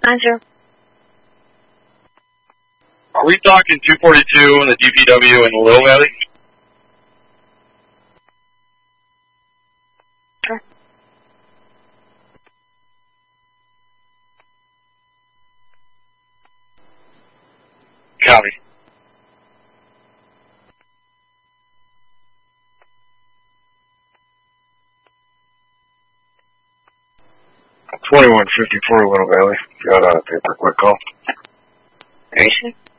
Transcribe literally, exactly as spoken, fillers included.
nine zero. Are we talking two forty-two in the D P W in the Little Valley? Sure. Copy. twenty-one fifty-four Little Valley. Got a paper quick call. Very soon.